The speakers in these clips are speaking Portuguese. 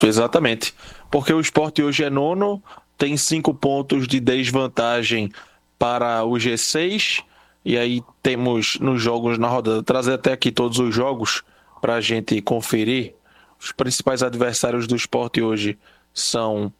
Exatamente. Porque o Sport hoje é nono, tem 5 pontos de desvantagem para o G6, e aí temos nos jogos na rodada, trazer até aqui todos os jogos para a gente conferir. Os principais adversários do Sport hoje são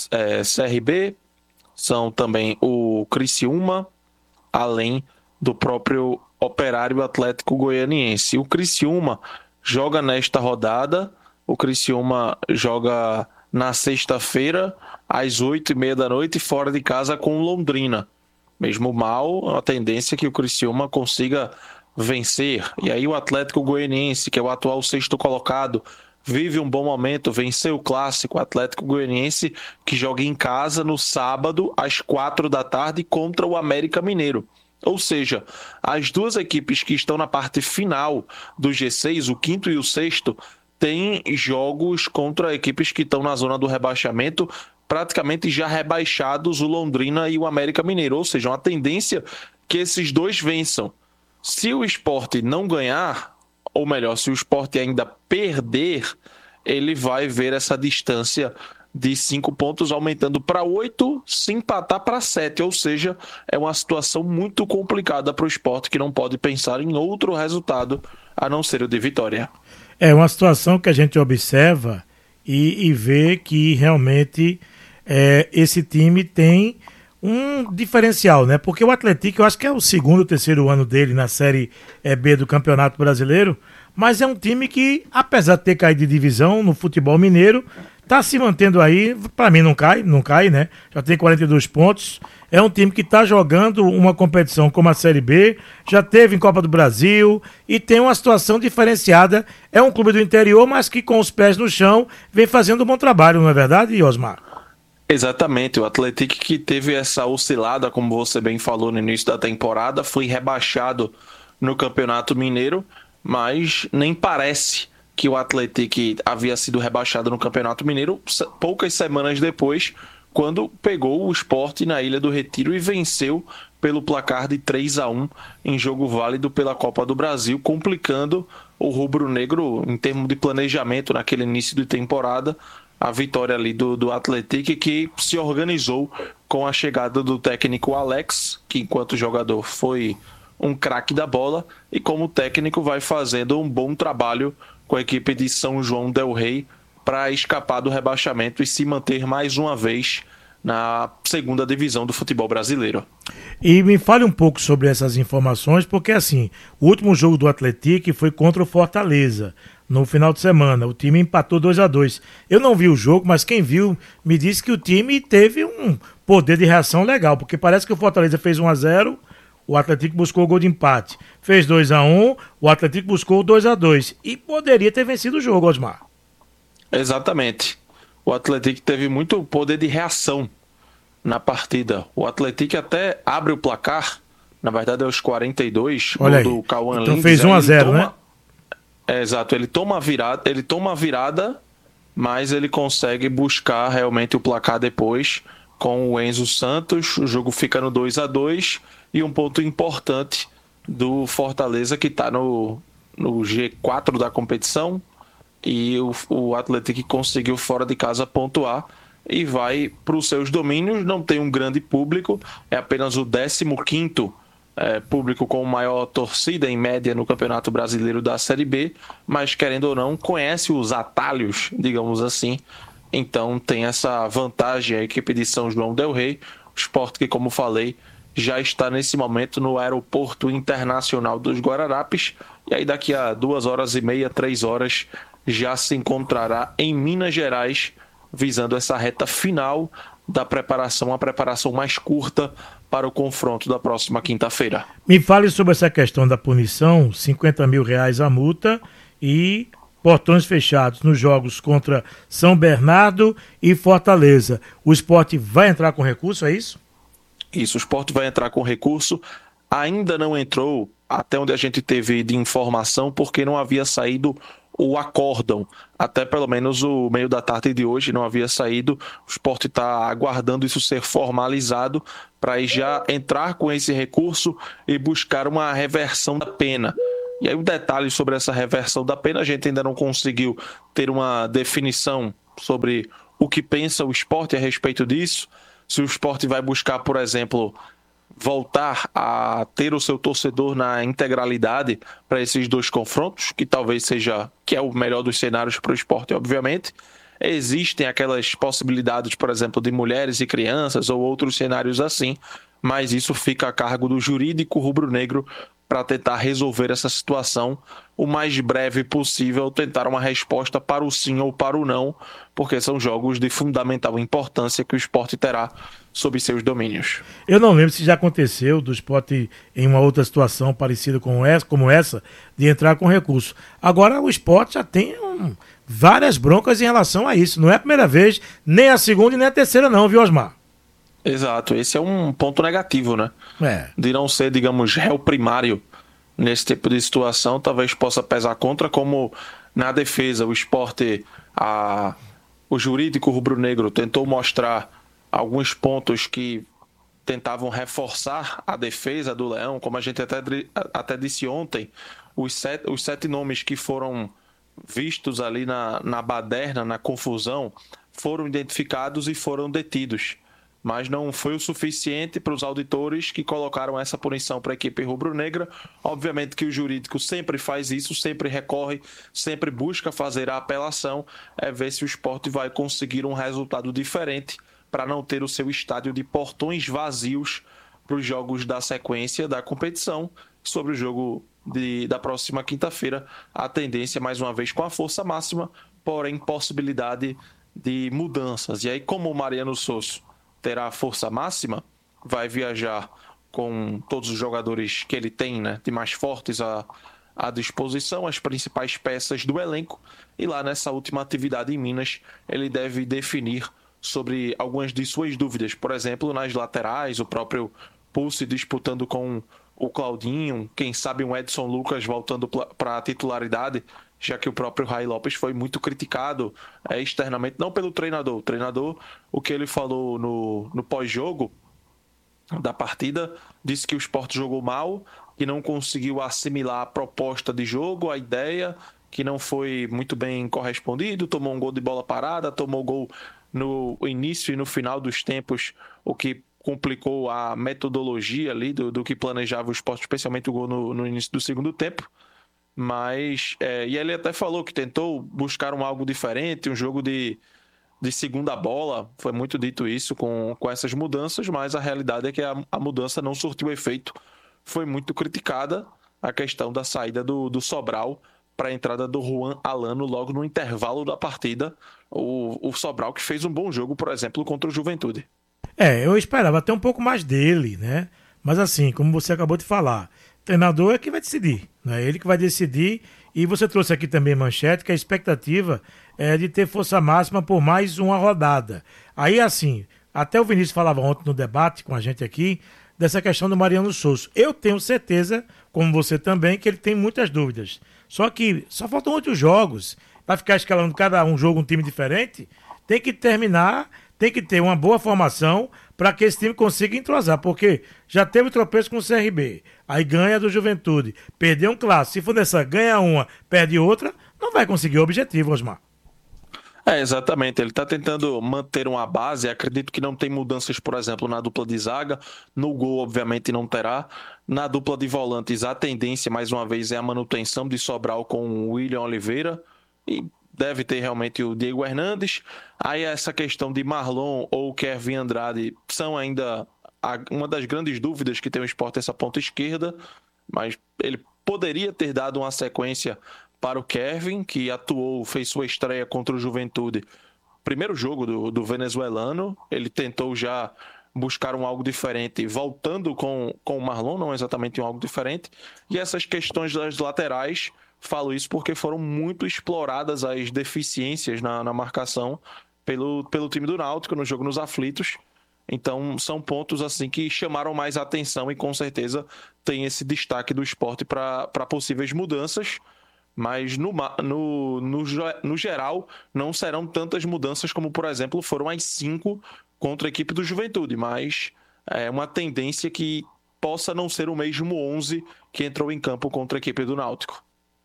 CRB, são também o Criciúma, além do próprio Operário Atlético Goianiense. O Criciúma joga nesta rodada, o Criciúma joga na sexta-feira, às 8h30 da noite, fora de casa com Londrina. Mesmo mal, a tendência é que o Criciúma consiga vencer. E aí o Atlético Goianiense, que é o atual sexto colocado, vive um bom momento, venceu o clássico. O Atlético Goianiense que joga em casa no sábado, às 4 da tarde, contra o América Mineiro. Ou seja, as duas equipes que estão na parte final do G6, o quinto e o sexto, têm jogos contra equipes que estão na zona do rebaixamento, praticamente já rebaixados, o Londrina e o América Mineiro. Ou seja, uma tendência que esses dois vençam. Se o Sport não ganhar, ou melhor, se o Sport ainda perder, ele vai ver essa distância de 5 pontos aumentando para 8, se empatar para 7. Ou seja, é uma situação muito complicada para o Sport, que não pode pensar em outro resultado a não ser o de vitória. É uma situação que a gente observa e vê que realmente esse time tem um diferencial, né? Porque o Atlético, eu acho que é o segundo ou terceiro ano dele na Série B do Campeonato Brasileiro, mas é um time que, apesar de ter caído de divisão no futebol mineiro, tá se mantendo aí. Para mim não cai, né? Já tem 42 pontos. É um time que está jogando uma competição como a Série B, já teve em Copa do Brasil e tem uma situação diferenciada. É um clube do interior, mas que com os pés no chão vem fazendo um bom trabalho, não é verdade, Osmar? Exatamente, o Atlético que teve essa oscilada, como você bem falou no início da temporada, foi rebaixado no Campeonato Mineiro, mas nem parece que o Atlético havia sido rebaixado no Campeonato Mineiro poucas semanas depois, quando pegou o Sport na Ilha do Retiro e venceu pelo placar de 3-1 em jogo válido pela Copa do Brasil, complicando o rubro-negro em termos de planejamento naquele início de temporada. A vitória ali do Atlético, que se organizou com a chegada do técnico Alex, que enquanto jogador foi um craque da bola, e como técnico vai fazendo um bom trabalho com a equipe de São João del Rei para escapar do rebaixamento e se manter mais uma vez na segunda divisão do futebol brasileiro. E me fale um pouco sobre essas informações, porque assim, o último jogo do Atlético foi contra o Fortaleza, no final de semana. O time empatou 2-2. Eu não vi o jogo, mas quem viu me disse que o time teve um poder de reação legal, porque parece que o Fortaleza fez 1-0, o Atlético buscou o gol de empate. Fez 2-1, o Atlético buscou o 2-2. E poderia ter vencido o jogo, Osmar. Exatamente. O Atlético teve muito poder de reação na partida. O Atlético até abre o placar, na verdade é os 42, olha do Cauã então Lindes, fez 1-0, né? Exato, ele toma a virada, mas ele consegue buscar realmente o placar depois com o Enzo Santos. O jogo fica no 2-2 e um ponto importante do Fortaleza, que está no G4 da competição, e o Atlético conseguiu fora de casa pontuar e vai para os seus domínios. Não tem um grande público, é apenas o 15º público com maior torcida em média no Campeonato Brasileiro da Série B, mas querendo ou não, conhece os atalhos, digamos assim, então tem essa vantagem a equipe de São João del Rei. O Sport que, como falei, já está nesse momento no Aeroporto Internacional dos Guararapes, e aí daqui a 2h30, 3 horas, já se encontrará em Minas Gerais, visando essa reta final da preparação, a preparação mais curta para o confronto da próxima quinta-feira. Me fale sobre essa questão da punição, R$50 mil a multa e portões fechados nos jogos contra São Bernardo e Fortaleza. O Sport vai entrar com recurso, é isso? Isso, o Sport vai entrar com recurso. Ainda não entrou, até onde a gente teve de informação, porque não havia saído o acórdão. Até pelo menos o meio da tarde de hoje não havia saído. O Sport está aguardando isso ser formalizado para já entrar com esse recurso e buscar uma reversão da pena. E aí o detalhe sobre essa reversão da pena, a gente ainda não conseguiu ter uma definição sobre o que pensa o Sport a respeito disso. Se o Sport vai buscar, por exemplo, voltar a ter o seu torcedor na integralidade para esses dois confrontos, que talvez seja que é o melhor dos cenários para o Sport, obviamente. Existem aquelas possibilidades, por exemplo, de mulheres e crianças ou outros cenários assim, mas isso fica a cargo do jurídico rubro-negro para tentar resolver essa situação o mais breve possível, tentar uma resposta para o sim ou para o não, porque são jogos de fundamental importância que o Sport terá sob seus domínios. Eu não lembro se já aconteceu do Sport em uma outra situação parecida como essa, de entrar com recurso. Agora o Sport já tem várias broncas em relação a isso. Não é a primeira vez, nem a segunda e nem a terceira não, viu, Osmar? Exato, esse é um ponto negativo, né? De não ser, digamos, réu primário nesse tipo de situação, talvez possa pesar contra, como na defesa o Sport, o jurídico rubro-negro tentou mostrar alguns pontos que tentavam reforçar a defesa do Leão, como a gente até disse ontem, os sete nomes que foram vistos ali na baderna, na confusão, foram identificados e foram detidos. Mas não foi o suficiente para os auditores que colocaram essa punição para a equipe rubro-negra. Obviamente que o jurídico sempre faz isso, sempre recorre, sempre busca fazer a apelação, ver se o Sport vai conseguir um resultado diferente para não ter o seu estádio de portões vazios para os jogos da sequência da competição. Sobre o jogo da próxima quinta-feira, a tendência, mais uma vez, com a força máxima, porém possibilidade de mudanças. E aí, como o Mariano Sosso terá a força máxima, vai viajar com todos os jogadores que ele tem, né, de mais fortes à disposição, as principais peças do elenco, e lá nessa última atividade em Minas, ele deve definir sobre algumas de suas dúvidas, por exemplo, nas laterais, o próprio Pulse disputando com o Claudinho, quem sabe um Edson Lucas voltando para a titularidade, já que o próprio Ray Lopes foi muito criticado externamente, não pelo treinador. O treinador, o que ele falou no pós-jogo da partida, disse que o Sport jogou mal, que não conseguiu assimilar a proposta de jogo, a ideia, que não foi muito bem correspondido, tomou um gol de bola parada, tomou gol no início e no final dos tempos, o que complicou a metodologia ali do que planejava o Sport, especialmente o gol no início do segundo tempo. Mas, e ele até falou que tentou buscar algo diferente, um jogo de segunda bola, foi muito dito isso com essas mudanças, mas a realidade é que a mudança não surtiu efeito, foi muito criticada a questão da saída do Sobral para a entrada do Juan Alano logo no intervalo da partida, o Sobral que fez um bom jogo, por exemplo, contra o Juventude. Eu esperava até um pouco mais dele, né? Mas assim, como você acabou de falar, o treinador é que vai decidir, né? Ele que vai decidir. E você trouxe aqui também manchete que a expectativa é de ter força máxima por mais uma rodada. Aí assim, até o Vinícius falava ontem no debate com a gente aqui dessa questão do Mariano Souza. Eu tenho certeza, como você também, que ele tem muitas dúvidas. Só que só faltam 8 jogos. Vai ficar escalando cada um jogo um time diferente. Tem que terminar, tem que ter uma boa formação para que esse time consiga entrosar, porque já teve tropeço com o CRB, aí ganha do Juventude, perdeu um clássico, se for nessa, ganha uma, perde outra, não vai conseguir o objetivo, Osmar. Exatamente, ele está tentando manter uma base, acredito que não tem mudanças, por exemplo, na dupla de zaga, no gol obviamente não terá, na dupla de volantes a tendência, mais uma vez, é a manutenção de Sobral com o William Oliveira, e deve ter realmente o Diego Hernandes. Aí essa questão de Marlon ou Kevin Andrade são ainda uma das grandes dúvidas que tem o Sport, essa ponta esquerda, mas ele poderia ter dado uma sequência para o Kevin, que fez sua estreia contra o Juventude. Primeiro jogo do venezuelano, ele tentou já buscar algo diferente, voltando com o Marlon, não exatamente algo diferente. E essas questões das laterais, falo isso porque foram muito exploradas as deficiências na marcação pelo time do Náutico no jogo nos aflitos. Então são pontos assim que chamaram mais atenção e com certeza tem esse destaque do Sport para possíveis mudanças. Mas no geral não serão tantas mudanças como, por exemplo, foram as 5 contra a equipe do Juventude, mas é uma tendência que possa não ser o mesmo 11 que entrou em campo contra a equipe do Náutico.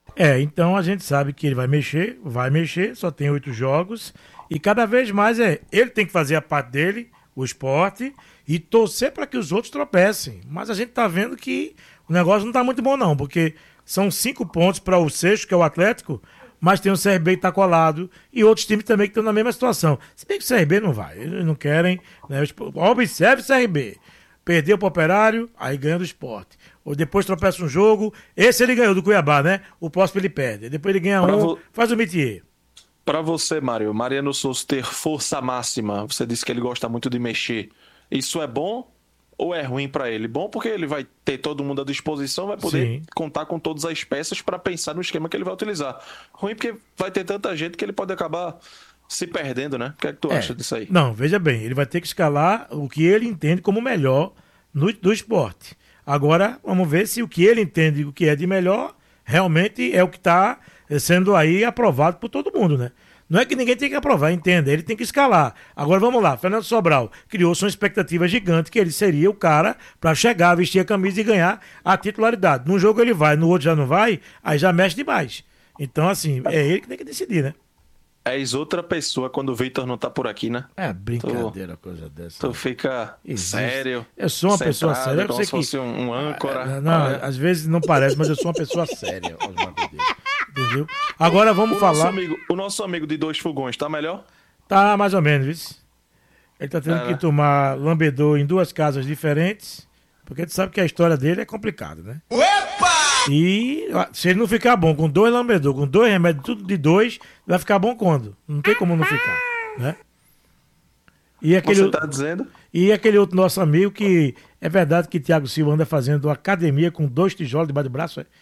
Então a gente sabe que ele vai mexer, só tem 8 jogos, e cada vez mais ele tem que fazer a parte dele, o Sport, e torcer para que os outros tropecem. Mas a gente tá vendo que o negócio não tá muito bom não, porque são 5 pontos para o sexto, que é o Atlético, mas tem o CRB que tá colado, e outros times também que estão na mesma situação. Se bem que o CRB não vai, eles não querem, né? Observe o CRB. Perdeu pro Operário, aí ganha do Sport. Ou depois tropeça um jogo, esse ele ganhou do Cuiabá, né? O próximo ele perde. Depois ele ganha faz o métier. Para você, Mário, Mariano Souza ter força máxima, você disse que ele gosta muito de mexer. Isso é bom ou é ruim para ele? Bom porque ele vai ter todo mundo à disposição, vai poder contar com todas as peças para pensar no esquema que ele vai utilizar. Ruim porque vai ter tanta gente que ele pode acabar se perdendo, né? O que é que tu acha disso aí? Não, veja bem, ele vai ter que escalar o que ele entende como melhor do esporte. Agora, vamos ver se o que ele entende o que é de melhor realmente é o que está sendo aí aprovado por todo mundo, né? Não é que ninguém tem que aprovar, entenda, ele tem que escalar. Agora vamos lá, Fernando Sobral criou-se uma expectativa gigante que ele seria o cara para chegar, vestir a camisa e ganhar a titularidade. Num jogo ele vai, no outro já não vai, aí já mexe demais. Então, assim, é ele que tem que decidir, né? És outra pessoa quando o Vitor não tá por aqui, né? É brincadeira, coisa dessa. Tu fica sério. Eu sou uma pessoa séria. Como se fosse um âncora. Não, às vezes não parece, mas eu sou uma pessoa séria. Entendeu? Agora vamos falar. O nosso amigo de 2 fogões tá melhor? Tá mais ou menos, viu? Ele tá tendo que tomar lambedor em 2 casas diferentes, porque tu sabe que a história dele é complicada, né? Opa! E se ele não ficar bom com 2 lambedor, com 2 remédios, tudo de 2, vai ficar bom quando? Não tem como não ficar, né? E você tá dizendo? E aquele outro nosso amigo que é verdade que Thiago Silva anda fazendo academia com 2 tijolos debaixo do braço, é?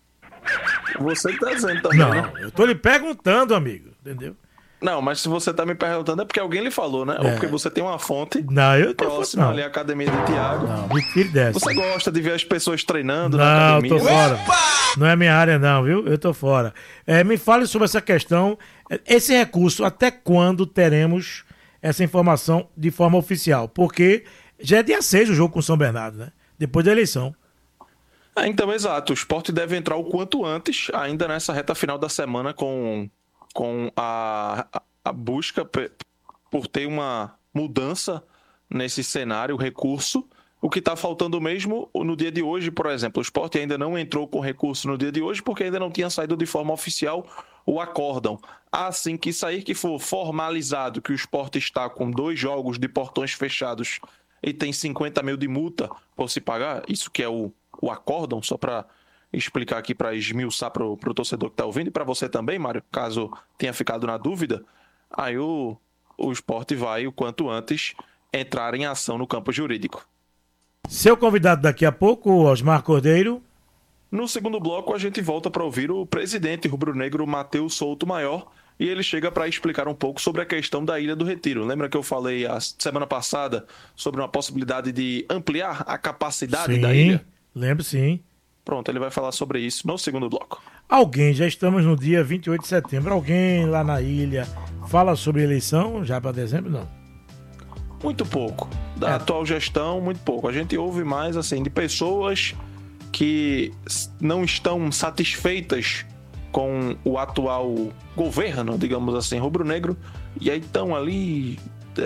Você tá dizendo também, não, né? Eu tô lhe perguntando, amigo, entendeu? Não, mas se você tá me perguntando é porque alguém lhe falou, né? Ou porque você tem uma fonte próxima ali à academia de Thiago. Não, me tire dessa. Você gosta de ver as pessoas treinando na academia? Não, eu tô fora. Não é minha área não, viu? Eu tô fora. Me fale sobre essa questão, esse recurso, até quando teremos essa informação de forma oficial? Porque já é dia 6 o jogo com o São Bernardo, né? Depois da eleição. Então, exato. O Sport deve entrar o quanto antes, ainda nessa reta final da semana, com a busca por ter uma mudança nesse cenário, recurso. O que está faltando mesmo no dia de hoje, por exemplo, o Sport ainda não entrou com recurso no dia de hoje porque ainda não tinha saído de forma oficial o acórdão. Assim que sair, que for formalizado que o Sport está com 2 jogos de portões fechados e tem 50 mil de multa por se pagar, isso que é o acórdão, só para explicar aqui, para esmiuçar para o torcedor que está ouvindo e para você também, Mário, caso tenha ficado na dúvida, aí o Sport vai, o quanto antes, entrar em ação no campo jurídico. Seu convidado daqui a pouco, Osmar Cordeiro. No segundo bloco, a gente volta para ouvir o presidente rubro-negro Matheus Souto Maior, e ele chega para explicar um pouco sobre a questão da Ilha do Retiro. Lembra que eu falei a semana passada sobre uma possibilidade de ampliar a capacidade da ilha? Lembro, sim. Pronto, ele vai falar sobre isso no segundo bloco. Já estamos no dia 28 de setembro. Alguém lá na ilha fala sobre eleição já para dezembro? Não. Muito pouco. Da atual gestão, muito pouco. A gente ouve mais assim de pessoas que não estão satisfeitas com o atual governo, digamos assim, rubro-negro, e aí estão ali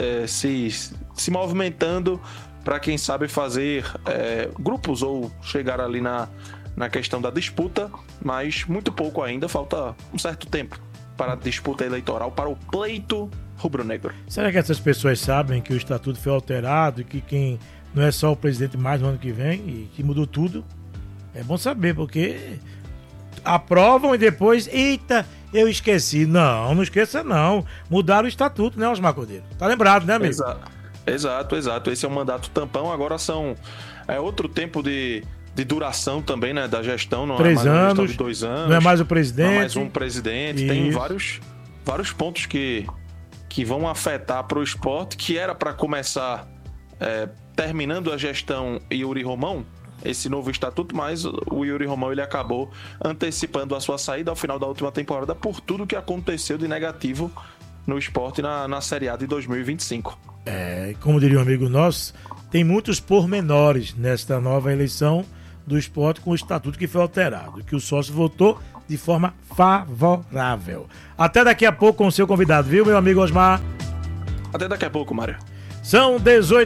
se movimentando para, quem sabe, fazer grupos ou chegar ali na questão da disputa, mas muito pouco ainda, falta um certo tempo para a disputa eleitoral, para o pleito rubro-negro. Será que essas pessoas sabem que o estatuto foi alterado e que quem não é só o presidente mais no ano que vem e que mudou tudo? É bom saber, porque aprovam e depois, eita, eu esqueci. Não esqueça não. Mudaram o estatuto, né, Osmar Cordeiro? Tá lembrado, né, amigo? Exato. Esse é um mandato tampão, agora é outro tempo de duração também, né, da gestão. Não 3 é mais uma anos, gestão de 2 anos. não é mais o presidente. Não é mais um presidente. Isso. Tem vários pontos que vão afetar para o esporte, que era para começar terminando a gestão Yuri Romão, esse novo estatuto, mas o Yuri Romão ele acabou antecipando a sua saída ao final da última temporada por tudo que aconteceu de negativo no esporte na Série A de 2025. Como diria um amigo nosso, tem muitos pormenores nesta nova eleição do esporte com o estatuto que foi alterado. Que o sócio votou de forma favorável. Até daqui a pouco com o seu convidado, viu, meu amigo Osmar? Até daqui a pouco, Mário. São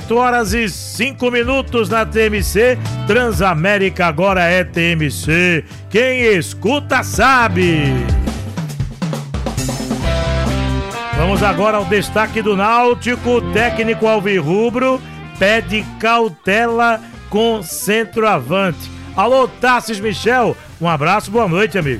18h05 na TMC. Transamérica agora é TMC. Quem escuta sabe. Vamos agora ao destaque do Náutico. O técnico alvirrubro pede cautela com centroavante. Alô, Tassis Michel. Um abraço, boa noite, amigo.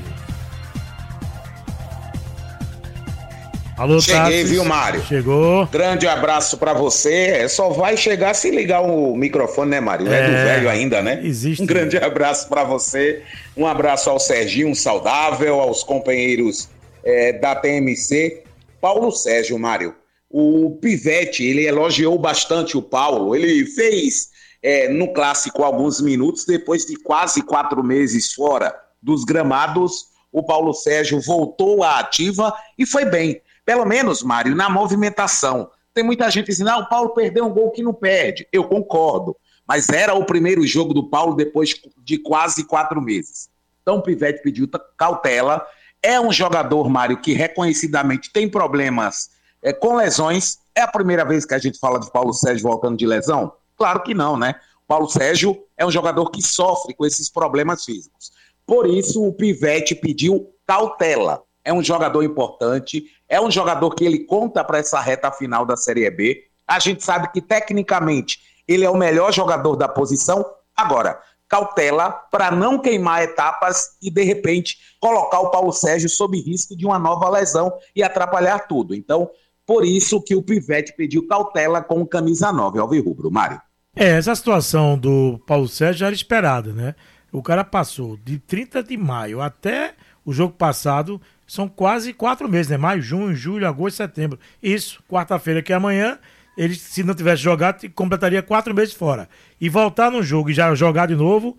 Alô, Cheguei, Tassis. viu, Mário? Chegou. Grande abraço pra você. Só vai chegar se ligar o microfone, né, Mário? É do velho ainda, né? Existe. Um grande abraço pra você. Um abraço ao Serginho, um saudável, aos companheiros da TMC. Paulo Sérgio, Mário. O Pivete, ele elogiou bastante o Paulo. Ele fez no Clássico alguns minutos, depois de quase 4 meses fora dos gramados, o Paulo Sérgio voltou à ativa e foi bem. Pelo menos, Mário, na movimentação. Tem muita gente dizendo, o Paulo perdeu um gol que não perde. Eu concordo. Mas era o primeiro jogo do Paulo depois de quase 4 meses. Então o Pivete pediu cautela. É um jogador, Mário, que reconhecidamente tem problemas com lesões. É a primeira vez que a gente fala de Paulo Sérgio voltando de lesão? Claro que não, né? Paulo Sérgio é um jogador que sofre com esses problemas físicos. Por isso o Pivete pediu cautela. É um jogador importante, é um jogador que ele conta para essa reta final da Série B. A gente sabe que, tecnicamente, ele é o melhor jogador da posição. Agora, cautela para não queimar etapas e, de repente, colocar o Paulo Sérgio sob risco de uma nova lesão e atrapalhar tudo. Então, por isso que o Pivete pediu cautela com o camisa 9, alvirrubro. Mário. Essa situação do Paulo Sérgio já era esperada, né? O cara passou de 30 de maio até o jogo passado, são quase 4 meses, né? Maio, junho, julho, agosto, setembro. Isso, quarta-feira que é amanhã, ele, se não tivesse jogado, completaria 4 meses fora. E voltar no jogo e já jogar de novo,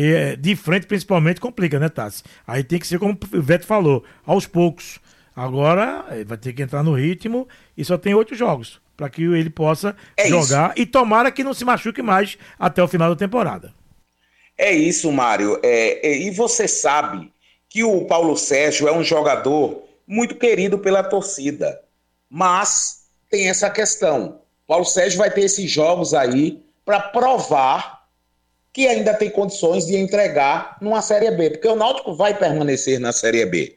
de frente principalmente, complica, né, Tassi? Aí tem que ser como o Veto falou, aos poucos. Agora, ele vai ter que entrar no ritmo e só tem 8 jogos para que ele possa jogar isso. E tomara que não se machuque mais até o final da temporada. É isso, Mário. E você sabe que o Paulo Sérgio é um jogador muito querido pela torcida. Mas tem essa questão. Paulo Sérgio vai ter esses jogos aí para provar que ainda tem condições de entregar numa Série B. Porque o Náutico vai permanecer na Série B.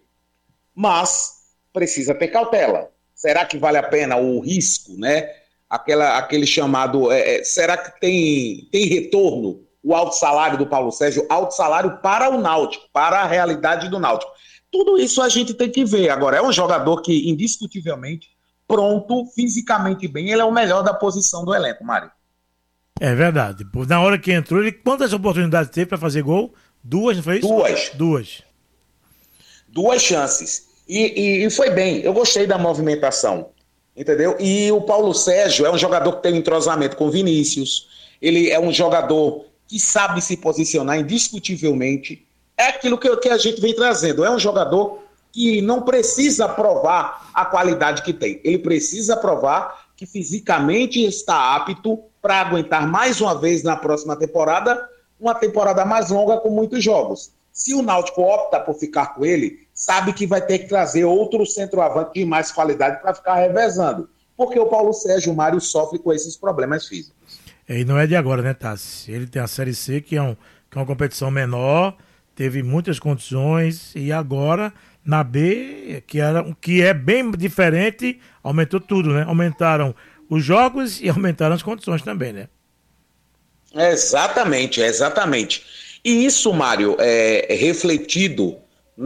Mas precisa ter cautela. Será que vale a pena o risco, né? Aquele chamado... será que tem retorno? O alto salário do Paulo Sérgio, alto salário para o Náutico, para a realidade do Náutico. Tudo isso a gente tem que ver. Agora, é um jogador que, indiscutivelmente, pronto, fisicamente bem, ele é o melhor da posição do elenco, Mário. É verdade. Na hora que entrou, ele quantas oportunidades teve para fazer gol? 2, não foi isso? Duas chances. E foi bem. Eu gostei da movimentação, entendeu? E o Paulo Sérgio é um jogador que tem um entrosamento com o Vinícius. Ele é um jogador que sabe se posicionar indiscutivelmente. É aquilo que a gente vem trazendo. É um jogador que não precisa provar a qualidade que tem. Ele precisa provar que fisicamente está apto para aguentar mais uma vez na próxima temporada, uma temporada mais longa com muitos jogos. Se o Náutico opta por ficar com ele, sabe que vai ter que trazer outro centroavante de mais qualidade para ficar revezando. Porque o Paulo Sérgio Mário sofre com esses problemas físicos. E não é de agora, né, Tassi? Ele tem a Série C, que é uma competição menor, teve muitas condições, e agora na B, que é bem diferente, aumentou tudo, né? Aumentaram os jogos e aumentaram as condições também, né? Exatamente. E isso, Mário, é refletido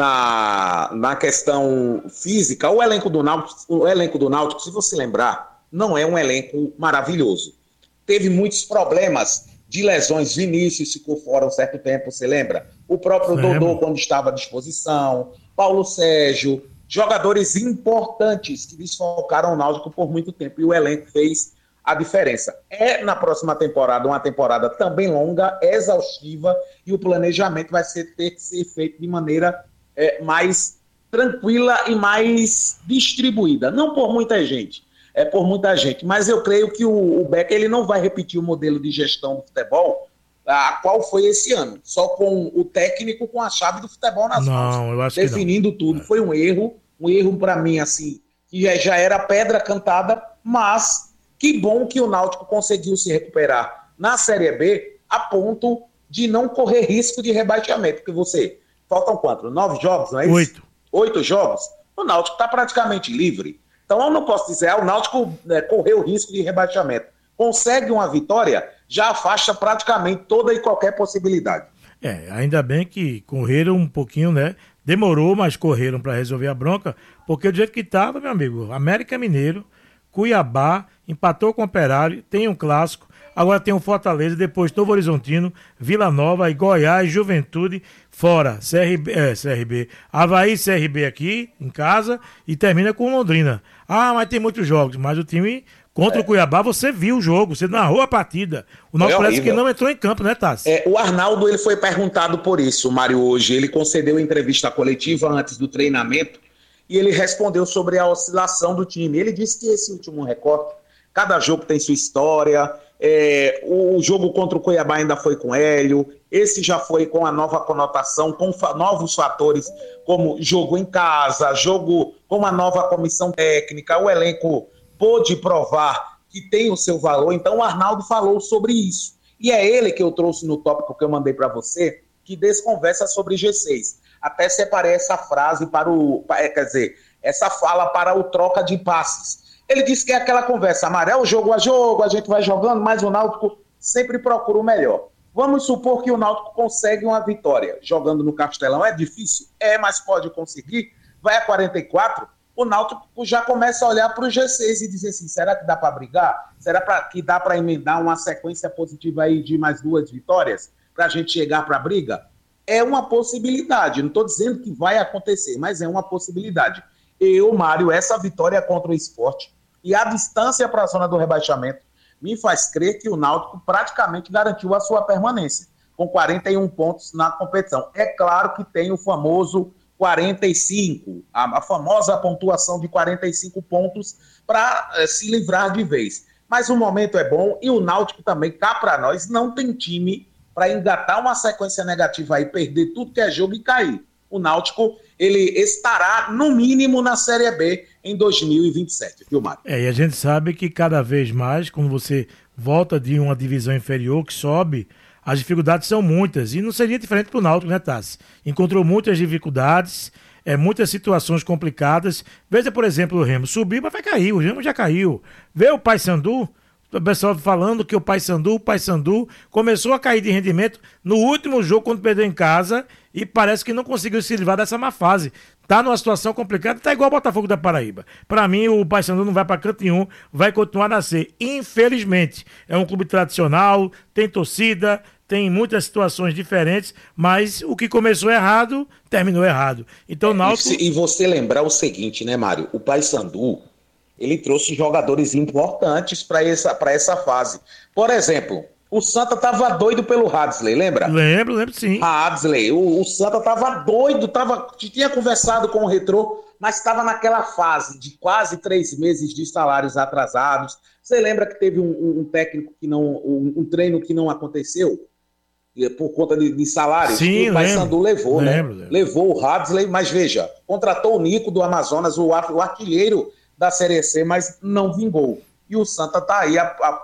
na questão física. O elenco do Náutico, se você lembrar, não é um elenco maravilhoso. Teve muitos problemas de lesões. Vinícius ficou fora um certo tempo, você lembra? O próprio Dodô, quando estava à disposição. Paulo Sérgio. Jogadores importantes que desfalcaram o Náutico por muito tempo. E o elenco fez a diferença. Na próxima temporada, uma temporada também longa, exaustiva, e o planejamento vai ter que ser feito de maneira mais tranquila e mais distribuída. Não por muita gente. Por muita gente, mas eu creio que o Becker ele não vai repetir o modelo de gestão do futebol qual foi esse ano. Só com o técnico com a chave do futebol nas mãos. Eu acho definindo que tudo. Foi um erro para mim, assim, que já era pedra cantada, mas que bom que o Náutico conseguiu se recuperar na Série B a ponto de não correr risco de rebaixamento. Porque faltam quanto? 9 jogos, não é isso? 8 jogos? O Náutico está praticamente livre. Então eu não posso dizer, o Náutico correu o risco de rebaixamento. Consegue uma vitória, já afasta praticamente toda e qualquer possibilidade. Ainda bem que correram um pouquinho, né? Demorou, mas correram para resolver a bronca, porque do jeito que estava, meu amigo, América Mineiro, Cuiabá, empatou com o Operário, tem um clássico, agora tem o Fortaleza, depois Novo Horizontino, Vila Nova, Goiás, Juventude, fora, CRB, Avaí, CRB aqui, em casa, e termina com Londrina. Mas tem muitos jogos, mas o time contra o Cuiabá, você viu o jogo, você narrou a partida. O Náutico parece que não entrou em campo, né, Tassi? O Arnaldo, ele foi perguntado por isso, Mário, hoje. Ele concedeu entrevista coletiva antes do treinamento e ele respondeu sobre a oscilação do time. Ele disse que esse último recorte, cada jogo tem sua história, o jogo contra o Cuiabá ainda foi com Hélio, esse já foi com a nova conotação, com novos fatores, como jogo em casa, jogo com uma nova comissão técnica, o elenco pôde provar que tem o seu valor. Então o Arnaldo falou sobre isso. E é ele que eu trouxe no tópico que eu mandei para você, que desconversa sobre G6. Até separei essa frase essa fala para o troca de passes. Ele disse que é aquela conversa, amarelo, jogo a jogo, a gente vai jogando, mas o Náutico sempre procura o melhor. Vamos supor que o Náutico consegue uma vitória jogando no Castelão. É difícil? Mas pode conseguir. Vai a 44, o Náutico já começa a olhar para o G6 e dizer assim, será que dá para brigar? Será que dá para emendar uma sequência positiva aí de mais 2 vitórias para a gente chegar para a briga? É uma possibilidade, não estou dizendo que vai acontecer, mas é uma possibilidade. Mário, essa vitória contra o Sport e a distância para a zona do rebaixamento me faz crer que o Náutico praticamente garantiu a sua permanência, com 41 pontos na competição. É claro que tem o famoso 45, a famosa pontuação de 45 pontos para se livrar de vez. Mas o momento é bom e o Náutico também, cá para nós, não tem time para engatar uma sequência negativa aí, perder tudo que é jogo e cair. O Náutico, ele estará, no mínimo, na Série B em 2027, viu, Mário? E a gente sabe que cada vez mais, quando você volta de uma divisão inferior que sobe, as dificuldades são muitas, e não seria diferente para o Náutico, né, Tassi? Encontrou muitas dificuldades, muitas situações complicadas. Veja, por exemplo, o Remo subiu, mas vai cair, o Remo já caiu. Vê o Paysandu, o pessoal falando que o Paysandu começou a cair de rendimento no último jogo, quando perdeu em casa, e parece que não conseguiu se livrar dessa má fase. Tá numa situação complicada, tá igual o Botafogo da Paraíba. Para mim, o Paysandu não vai para canto nenhum, vai continuar a ser. Infelizmente, é um clube tradicional, tem torcida, tem muitas situações diferentes, mas o que começou errado, terminou errado. Então, Náutico... E você lembrar o seguinte, né, Mário? O Paysandu, ele trouxe jogadores importantes para essa fase. Por exemplo, o Santa estava doido pelo Hadsley, lembra? Lembro sim. Hadsley, o Santa estava doido, tinha conversado com o Retrô, mas estava naquela fase de quase 3 meses de salários atrasados. Você lembra que teve um técnico um treino que não aconteceu? Por conta de salários, sim, que o Paysandu levou, lembro. né? Levou o Hadsley, mas veja, contratou o Nico do Amazonas, o artilheiro da Série C, mas não vingou. E o Santa está aí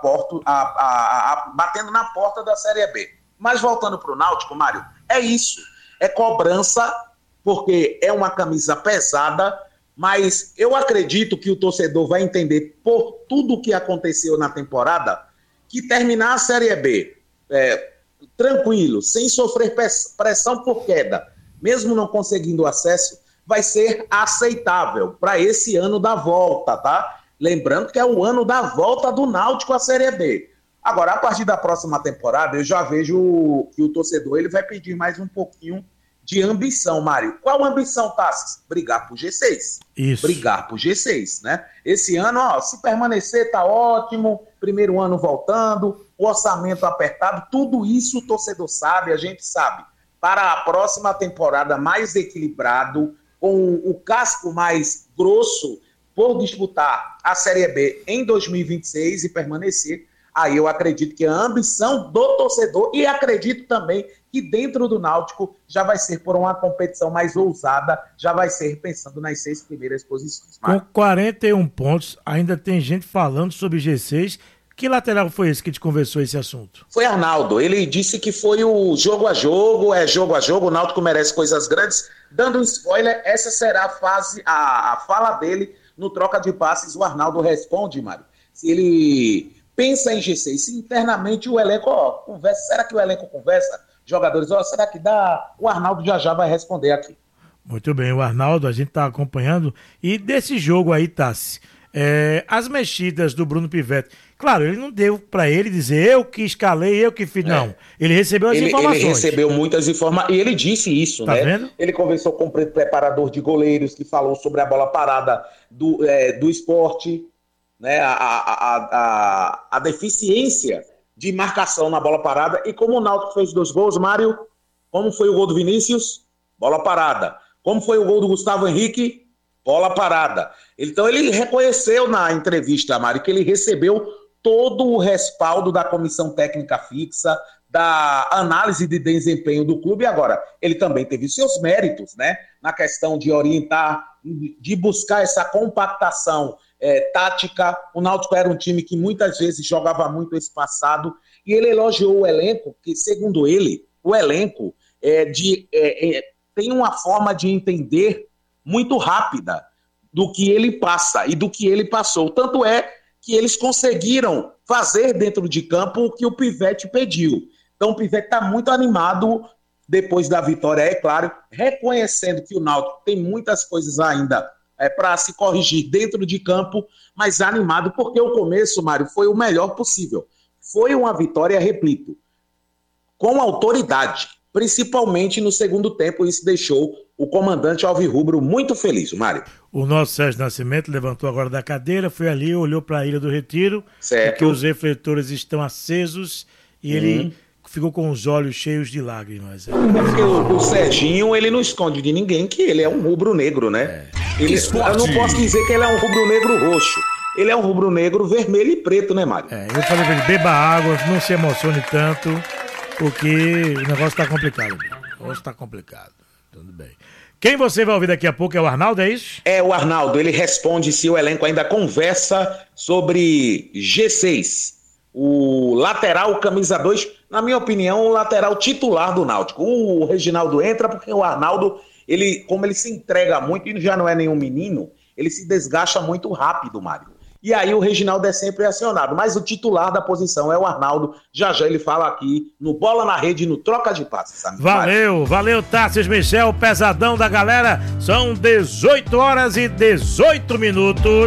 batendo na porta da Série B. Mas voltando para o Náutico, Mário, é isso. É cobrança, porque é uma camisa pesada, mas eu acredito que o torcedor vai entender, por tudo que aconteceu na temporada, que terminar a Série B tranquilo, sem sofrer pressão por queda, mesmo não conseguindo acesso, vai ser aceitável para esse ano da volta, tá? Lembrando que é o ano da volta do Náutico à Série B. Agora, a partir da próxima temporada, eu já vejo que o torcedor ele vai pedir mais um pouquinho de ambição, Mário. Qual ambição, Tassi? Brigar por G6. Isso. Brigar por G6, né? Esse ano, se permanecer, tá ótimo. Primeiro ano voltando, o orçamento apertado, tudo isso o torcedor sabe, a gente sabe. Para a próxima temporada mais equilibrado, com o casco mais grosso por disputar a Série B em 2026 e permanecer, aí eu acredito que a ambição do torcedor, e acredito também que dentro do Náutico já vai ser por uma competição mais ousada, já vai ser pensando nas 6 primeiras posições. Com 41 pontos, ainda tem gente falando sobre G6. Que lateral foi esse que te conversou esse assunto? Foi Arnaldo, ele disse que foi o jogo a jogo, o Náutico merece coisas grandes. Dando um spoiler, essa será a fala dele no troca de passes. O Arnaldo responde, Mário, se ele pensa em G6, se internamente o elenco conversa, será que o elenco conversa? Jogadores, será que dá? O Arnaldo já vai responder aqui. Muito bem, o Arnaldo, a gente está acompanhando. E desse jogo aí, Tassi, as mexidas do Bruno Pivetti, claro, ele não deu para ele dizer eu que escalei, eu que fiz, não. Ele recebeu as informações. Ele recebeu muitas informações, e ele disse isso, tá né? Vendo? Ele conversou com o preparador de goleiros, que falou sobre a bola parada do esporte, né? A deficiência de marcação na bola parada, e como o Náutico fez 2 gols, Mário, como foi o gol do Vinícius? Bola parada. Como foi o gol do Gustavo Henrique? Bola parada. Então ele reconheceu na entrevista, Mário, que ele recebeu todo o respaldo da comissão técnica fixa, da análise de desempenho do clube. Agora, ele também teve seus méritos, né? Na questão de orientar, de buscar essa compactação tática. O Náutico era um time que muitas vezes jogava muito espaçado, e ele elogiou o elenco, que segundo ele, o elenco tem uma forma de entender muito rápida do que ele passa e do que ele passou. Tanto é que eles conseguiram fazer dentro de campo o que o Pivetti pediu. Então o Pivetti está muito animado depois da vitória, é claro, reconhecendo que o Náutico tem muitas coisas ainda para se corrigir dentro de campo, mas animado porque o começo, Mário, foi o melhor possível. Foi uma vitória, repito, com autoridade, principalmente no segundo tempo. Isso deixou o comandante alvirrubro muito feliz, Mário. O nosso Sérgio Nascimento levantou agora da cadeira, foi ali, olhou para a Ilha do Retiro, porque os refletores estão acesos, e ele ficou com os olhos cheios de lágrimas. Porque o Serginho, ele não esconde de ninguém que ele é um rubro-negro, né? Eu não posso dizer que ele é um rubro-negro roxo. Ele é um rubro-negro vermelho e preto, né, Mário? Eu falei pra ele, beba água, não se emocione tanto, porque o negócio tá complicado. Tudo bem. Quem você vai ouvir daqui a pouco é o Arnaldo, é isso? É o Arnaldo, ele responde se o elenco ainda conversa sobre G6. O lateral camisa 2, na minha opinião, o lateral titular do Náutico. O Reginaldo entra porque o Arnaldo, como ele se entrega muito e já não é nenhum menino, ele se desgasta muito rápido, Mário. E aí o Reginaldo é sempre acionado, mas o titular da posição é o Arnaldo. Já ele fala aqui no Bola na Rede, no Troca de Passes. Valeu, Tarcísio Michel, pesadão da galera. São 18 horas e 18 minutos.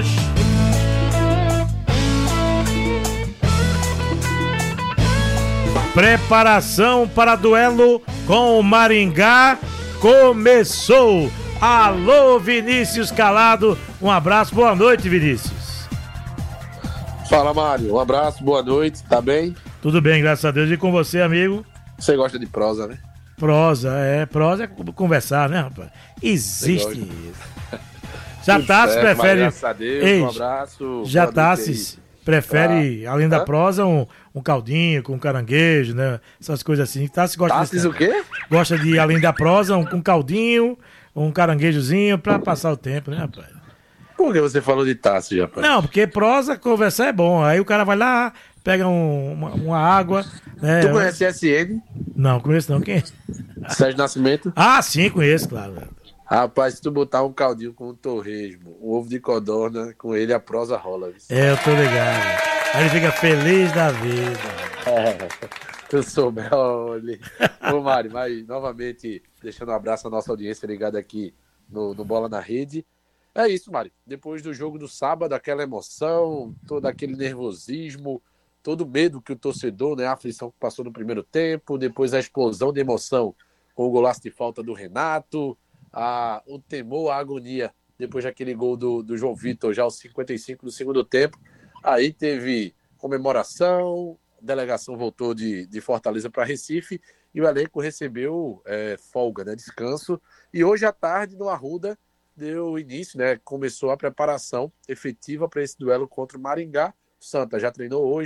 Preparação para duelo com o Maringá começou. Alô, Vinícius Calado, um abraço, boa noite, Vinícius. Fala, Mário, um abraço, boa noite, tá bem? Tudo bem, graças a Deus, e com você, amigo? Você gosta de prosa, né? Prosa é conversar, né, rapaz? Existe isso. Já Tassi prefere... Graças a Deus, um abraço. Já Tassi prefere, além da prosa, um caldinho com caranguejo, né? Essas coisas assim. Tassi gosta Tassi o quê? Gosta de, além da prosa, um caldinho, um caranguejozinho pra passar o tempo, né, rapaz? Por que você falou de Tassi, rapaz? Não, porque prosa, conversar é bom. Aí o cara vai lá, pega uma água. Né? Tu conhece SN? Não, conheço não. Quem é? Sérgio Nascimento? Ah, sim, conheço, claro. Rapaz, se tu botar um caldinho com um torresmo, um ovo de codorna, com ele a prosa rola. Eu tô ligado. Aí ele fica feliz da vida. Eu sou Melly. Ô, Mário, mas novamente, deixando um abraço à nossa audiência ligada aqui no Bola na Rede. É isso, Mário. Depois do jogo do sábado, aquela emoção, todo aquele nervosismo, todo o medo que o torcedor, né, a aflição que passou no primeiro tempo, depois a explosão de emoção com o golaço de falta do Renato, o temor, a agonia, depois daquele gol do João Vitor, já aos 55 do segundo tempo. Aí teve comemoração, a delegação voltou de Fortaleza para Recife e o elenco recebeu folga, né, descanso. E hoje à tarde, no Arruda, deu início, né? Começou a preparação efetiva para esse duelo contra o Maringá. O Santa já treinou hoje,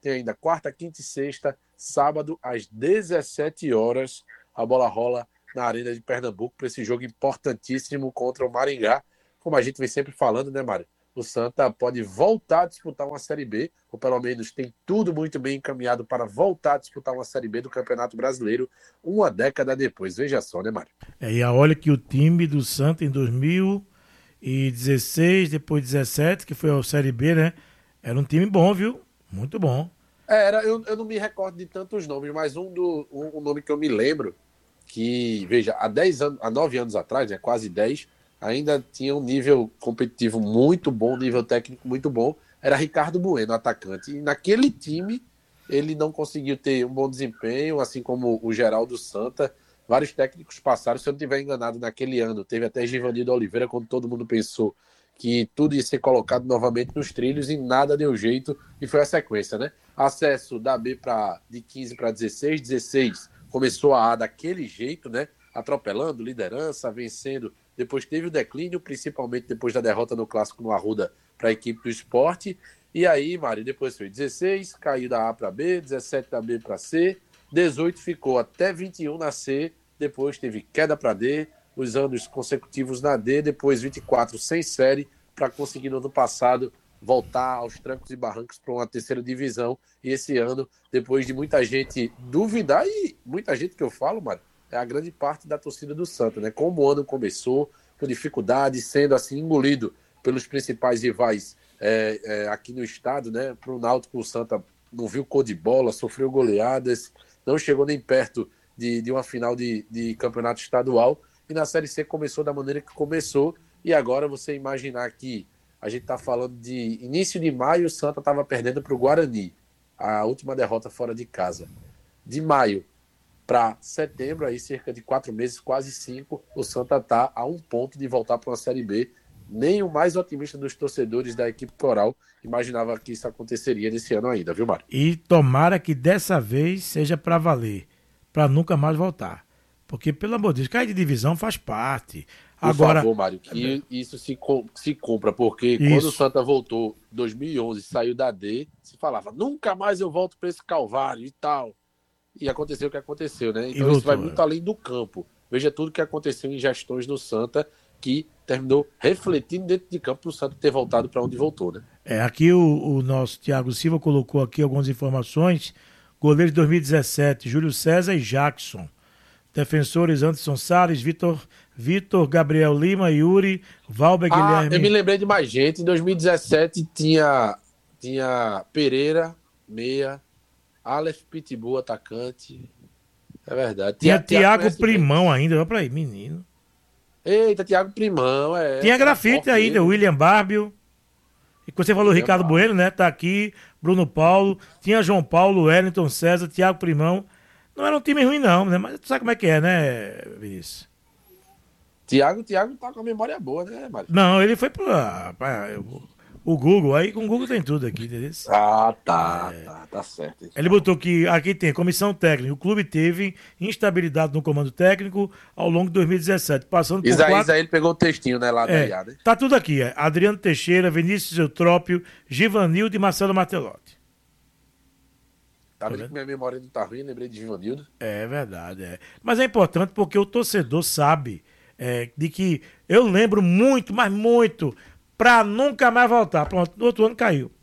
tem ainda quarta, quinta e sexta, sábado, às 17 horas, a bola rola na Arena de Pernambuco para esse jogo importantíssimo contra o Maringá. Como a gente vem sempre falando, né, Mário? O Santa pode voltar a disputar uma Série B, ou pelo menos tem tudo muito bem encaminhado para voltar a disputar uma Série B do Campeonato Brasileiro uma década depois. Veja só, né, Mário? E olha que o time do Santa em 2016, depois 17, que foi a Série B, né? Era um time bom, viu? Muito bom. Eu não me recordo de tantos nomes, mas um nome que eu me lembro, que, veja, há 9 anos atrás, né, quase 10, ainda tinha um nível competitivo muito bom, nível técnico muito bom, era Ricardo Bueno, atacante. E naquele time, ele não conseguiu ter um bom desempenho, assim como o Geraldo Santa. Vários técnicos passaram, se eu não estiver enganado, naquele ano, teve até Givanildo Oliveira, quando todo mundo pensou que tudo ia ser colocado novamente nos trilhos e nada deu jeito, e foi a sequência, né? Acesso da B de 15 para 16, 16 começou a A daquele jeito, né? Atropelando, liderança, vencendo. Depois teve o declínio, principalmente depois da derrota no Clássico no Arruda para a equipe do Sport. E aí, Mário, depois foi 16, caiu da A para B, 17 da B para C, 18 ficou até 21 na C, depois teve queda para D, os anos consecutivos na D, depois 24 sem série, para conseguir no ano passado voltar aos trancos e barrancos para uma terceira divisão. E esse ano, depois de muita gente duvidar, e muita gente que eu falo, Mário, é a grande parte da torcida do Santa, né? Como o ano começou, com dificuldade, sendo assim engolido pelos principais rivais aqui no estado, né? Para o Náutico, o Santa não viu cor de bola, sofreu goleadas, não chegou nem perto de uma final de campeonato estadual, e na Série C começou da maneira que começou, e agora você imaginar que a gente está falando de início de maio, o Santa estava perdendo para o Guarani, a última derrota fora de casa. De maio para setembro, aí cerca de 4 meses, quase 5, o Santa está a 1 ponto de voltar para uma Série B. Nem o mais otimista dos torcedores da equipe coral imaginava que isso aconteceria nesse ano ainda, viu, Mário? E tomara que dessa vez seja para valer, para nunca mais voltar. Porque, pelo amor de Deus, cair de divisão faz parte. Agora, por favor, Mário, que isso se cumpra, porque quando o Santa voltou em 2011, saiu da D, se falava, nunca mais eu volto para esse calvário e tal. E aconteceu o que aconteceu, né? Então isso vai muito além do campo. Veja tudo que aconteceu em gestões no Santa, que terminou refletindo dentro de campo para o Santa ter voltado para onde voltou, né? Aqui o nosso Thiago Silva colocou aqui algumas informações. Goleiro de 2017, Júlio César e Jackson. Defensores, Anderson Salles, Vitor, Gabriel Lima, Yuri, Valber Guilherme. Eu me lembrei de mais gente. Em 2017 tinha Pereira, meia, Aleph Pitbull, atacante. É verdade. Tinha Thiago Primão ainda, olha pra aí, menino. Eita, Thiago Primão, Tinha grafite ainda, mesmo. William Barbio. E quando você falou William Ricardo Bueno, né? Tá aqui, Bruno Paulo. Tinha João Paulo, Wellington César, Thiago Primão. Não era um time ruim, não, né? Mas tu sabe como é que é, né, Vinícius? Thiago tá com a memória boa, né, Mário? Não, ele foi pra o Google. Aí com o Google tem tudo aqui, entendeu? Tá certo. Ele botou que aqui tem comissão técnica. O clube teve instabilidade no comando técnico ao longo de 2017, passando por Isaí ele pegou o textinho, né, lá da IA, né? Tá tudo aqui, Adriano Teixeira, Vinícius Eutrópio, Givanildo e Marcelo Martelotti. Tá vendo que minha memória não tá ruim, lembrei de Givanildo. É verdade, Mas é importante porque o torcedor sabe de que eu lembro muito, mas muito, pra nunca mais voltar. Pronto, no outro ano caiu.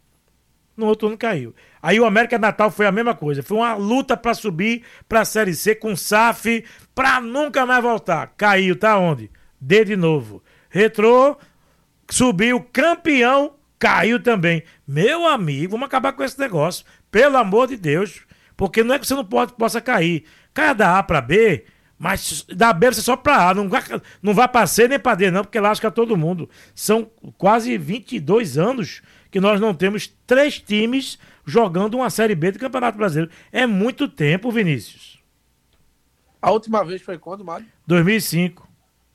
Aí o América Natal foi a mesma coisa. Foi uma luta pra subir pra Série C com SAF pra nunca mais voltar. Caiu, tá onde? D de novo. Retrô subiu, campeão, caiu também. Meu amigo, vamos acabar com esse negócio. Pelo amor de Deus. Porque não é que você não possa cair. Caia da A pra B, mas da B você só pra A. Não vai pra C nem pra D, não, porque lasca todo mundo. São quase 22 anos que nós não temos 3 times jogando uma Série B do Campeonato Brasileiro. É muito tempo, Vinícius. A última vez foi quando, Mário? 2005.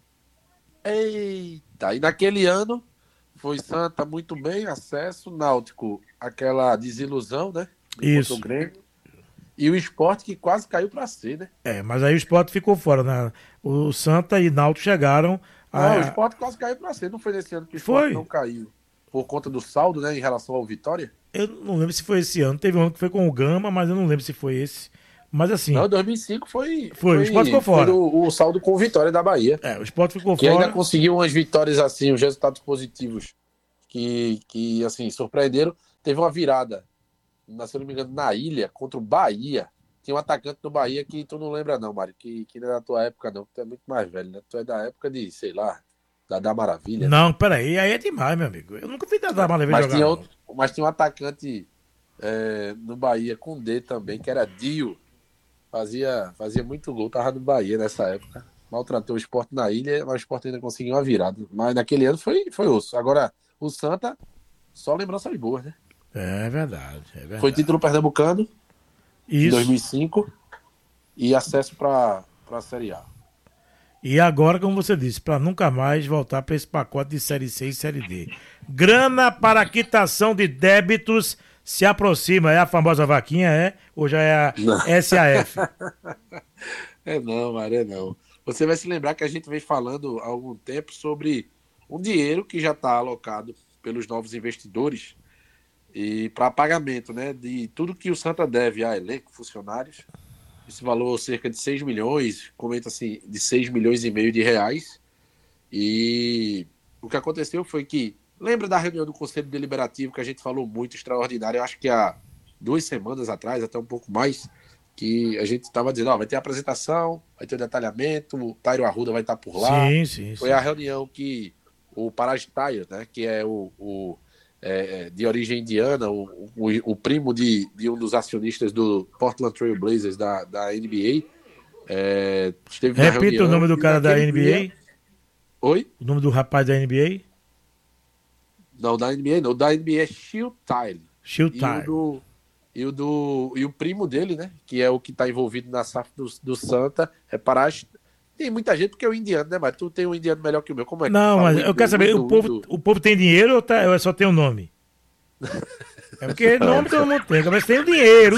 Eita, e naquele ano foi Santa muito bem, acesso, Náutico, aquela desilusão, né? Isso. O Grêmio. E o Sport que quase caiu pra C, né? Mas aí o Sport ficou fora, né? O Santa e Náutico chegaram Não, o Sport quase caiu pra C, não foi nesse ano que o Sport não caiu. por conta do saldo, né, em relação ao Vitória? Eu não lembro se foi esse ano. Teve um ano que foi com o Gama, mas eu não lembro se foi esse. Mas assim. Não, 2005 foi o Sport ficou fora. O saldo com Vitória da Bahia. O Sport ficou que fora. Que ainda conseguiu umas vitórias assim, uns resultados positivos que assim, surpreenderam. Teve uma virada, se eu não me engano, na Ilha, contra o Bahia. Tinha um atacante do Bahia que tu não lembra não, Mário, que não é da tua época não, que tu é muito mais velho, né? Tu é da época de, sei lá, da Maravilha. Não, peraí, aí é demais, meu amigo. Eu nunca vi da Maravilha jogar. Mas tinha um atacante no Bahia com D também, que era Dio. Fazia muito gol, tava no Bahia nessa época. Maltratou o Sport na Ilha, mas o Sport ainda conseguiu uma virada. Mas naquele ano foi osso. Agora, o Santa, só lembranças boas, né? É verdade. Foi título pernambucano em 2005 e acesso para a Série A. E agora, como você disse, para nunca mais voltar para esse pacote de Série C e Série D. Grana para quitação de débitos se aproxima. É a famosa vaquinha, ou já é a SAF? Não, Maria, não. Você vai se lembrar que a gente vem falando há algum tempo sobre um dinheiro que já está alocado pelos novos investidores e para pagamento, né, de tudo que o Santa deve a elenco, funcionários. Esse valor cerca de 6 milhões, comenta assim, de 6 milhões e meio de reais. E o que aconteceu foi que, lembra da reunião do Conselho Deliberativo que a gente falou muito, extraordinário, eu acho que há 2 semanas atrás, até um pouco mais, que a gente estava dizendo, vai ter a apresentação, vai ter o detalhamento, o Tairo Arruda vai estar por lá. Sim. Foi a reunião que o Paraj Tairo, né, que é de origem indiana, o primo de um dos acionistas do Portland Trail Blazers da NBA, esteve na reunião. Repita o nome do cara da NBA. Oi? O nome do rapaz da NBA? Não, da NBA não. Da NBA é Shil Tyle. E o primo dele, né? Que é o que está envolvido na SAF do Santa, é Paraj. Tem muita gente porque é o indiano, né? Mas tu tem um indiano melhor que o meu. Como é que não, mas eu quero saber, o povo tem dinheiro ou só tem o nome? É porque nome todo mundo tem, mas tem o dinheiro.